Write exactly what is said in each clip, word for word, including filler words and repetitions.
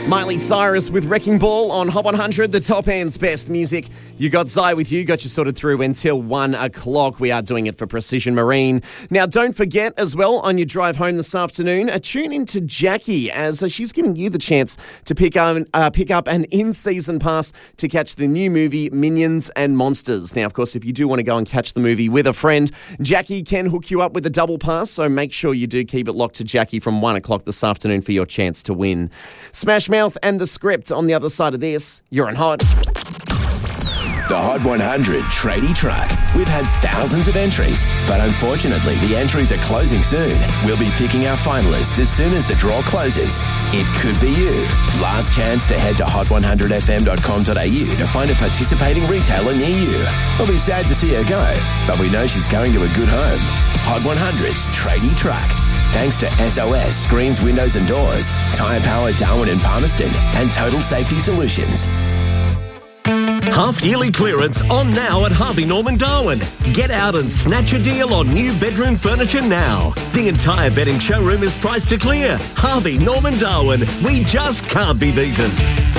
Miley Cyrus with Wrecking Ball on Hot one hundred, the top end's best music. You got Zai with you, got you sorted through until one o'clock. We are doing it for Precision Marine. Now, don't forget as well, on your drive home this afternoon, uh, tune in to Jackie as uh, she's giving you the chance to pick, um, uh, pick up an in-season pass to catch the new movie Minions and Monsters. Now, of course, if you do want to go and catch the movie with a friend, Jackie can hook you up with a double pass, so make sure you do keep it locked to Jackie from one o'clock this afternoon for your chance to win. Smash Mouth and the Script on the other side of this. You're on Hot. The Hot one hundred Tradie Truck. We've had thousands of entries, but unfortunately the entries are closing soon. We'll be picking our finalists as soon as the draw closes. It could be you. Last chance to head to hot one hundred f m dot com dot a u to find a participating retailer near you. We'll be sad to see her go, but we know she's going to a good home. Hot one hundred's Tradie Truck. Thanks to S O S Screens, Windows and Doors, Tyre Power Darwin and Palmerston, and Total Safety Solutions. Half-yearly clearance on now at Harvey Norman Darwin. Get out and snatch a deal on new bedroom furniture now. The entire bedding showroom is priced to clear. Harvey Norman Darwin. We just can't be beaten.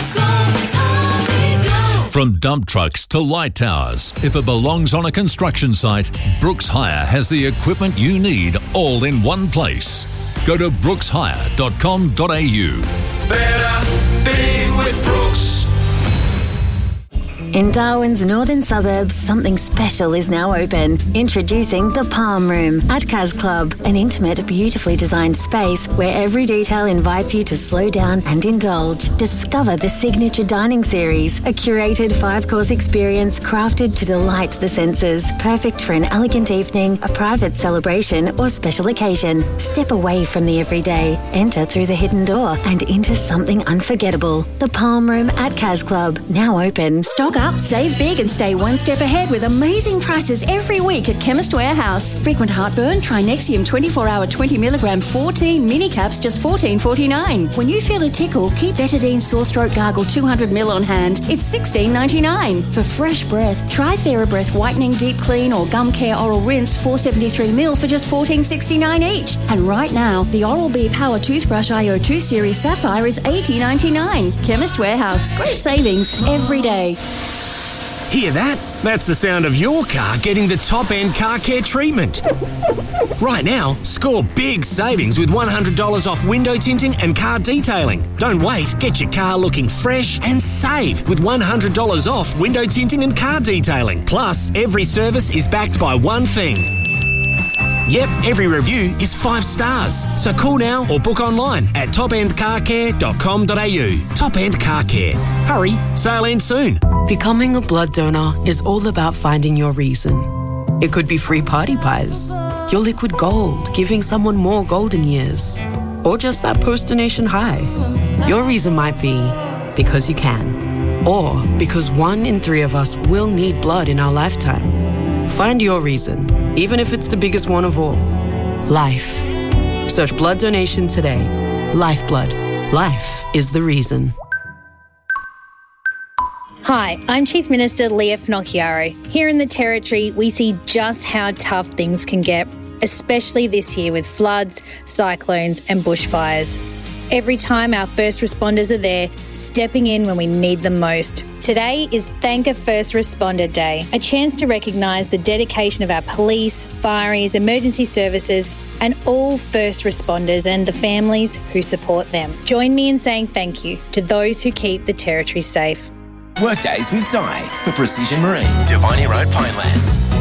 From dump trucks to light towers, if it belongs on a construction site, Brooks Hire has the equipment you need all in one place. Go to brooks hire dot com dot a u. Better being with Brooks. In Darwin's northern suburbs, something special is now open. Introducing the Palm Room at Cas Club, an intimate, beautifully designed space where every detail invites you to slow down and indulge. Discover the Signature Dining Series, a curated five-course experience crafted to delight the senses. Perfect for an elegant evening, a private celebration, or special occasion. Step away from the everyday, enter through the hidden door, and into something unforgettable. The Palm Room at Cas Club, now open. Stock up, save big and stay one step ahead with amazing prices every week at Chemist Warehouse. Frequent heartburn? Try Nexium twenty-four hour twenty milligram fourteen mini caps, just fourteen forty-nine. When you feel a tickle, keep Betadine Sore Throat Gargle two hundred milliliters on hand. It's sixteen ninety-nine. For fresh breath, try TheraBreath Whitening Deep Clean or Gum Care Oral Rinse four seventy-three milliliters for just fourteen sixty-nine each. And right now, the Oral-B Power Toothbrush I O two Series Sapphire is eighty ninety-nine. Chemist Warehouse. Great savings every day. Hear that? That's the sound of your car getting the top-end car care treatment. Right now, score big savings with one hundred dollars off window tinting and car detailing. Don't wait. Get your car looking fresh and save with one hundred dollars off window tinting and car detailing. Plus, every service is backed by one thing. Yep, every review is five stars. So call now or book online at top end car care dot com dot a u. Top End Car Care. Hurry, sale ends soon. Becoming a blood donor is all about finding your reason. It could be free party pies, your liquid gold, giving someone more golden years, or just that post-donation high. Your reason might be because you can, or because one in three of us will need blood in our lifetime. Find your reason, even if it's the biggest one of all. Life. Search blood donation today. Lifeblood. Life is the reason. Hi, I'm Chief Minister Leah Finocchiaro. Here in the Territory, we see just how tough things can get, especially this year with floods, cyclones and bushfires. Every time our first responders are there, stepping in when we need them most. Today is Thank a First Responder Day, a chance to recognise the dedication of our police, fireys, emergency services and all first responders and the families who support them. Join me in saying thank you to those who keep the Territory safe. Workdays with Zai for Precision Marine, Diviny Road, Pinelands.